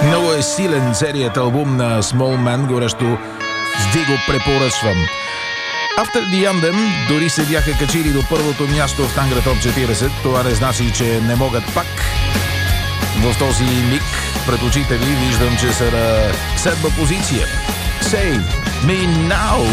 Много е силен целият албум на Small Man, горещо ви го препоръчвам. After the Anthem дори се бяха качили до първото място в Тангра Топ 40. Това не значи, че не могат пак. В този миг пред очите ви виждам, че са на 7-та позиция. Save Me Now!